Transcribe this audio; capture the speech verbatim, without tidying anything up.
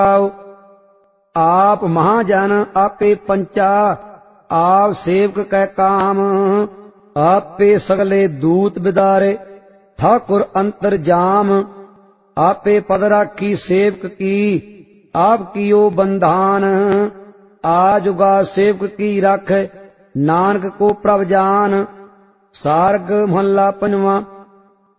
आप महाजन आपे पंचा आप सेवक कै काम आपे सगले दूत बिदारे ठाकुर अंतर जाम आपे पद राखी सेवक की आप कियो बंधान आजुगा सेवक की रख नानक को प्रभ जान। सारग महला पंजवा।